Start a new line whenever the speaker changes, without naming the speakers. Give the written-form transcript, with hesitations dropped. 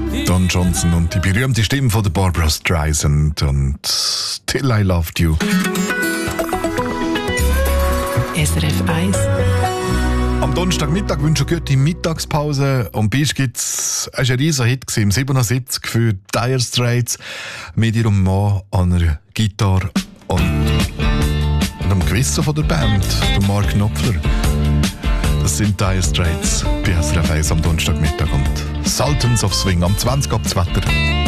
Don Johnson und die berühmte Stimme von der Barbra Streisand und Till I Loved You.
SRF 1.
Am Donnerstagmittag wünsche ich eine gute Mittagspause. Und bis gibt's ein riesiger Hit im 77 für Dire Straits mit ihrem Mann an einer Gitarre und einem Gewissen von der Band, der Mark Knopfler. Das sind Dire Straits bei SRF 1 am Donnerstagmittag und Sultans of Swing am 20 ab das Wetter.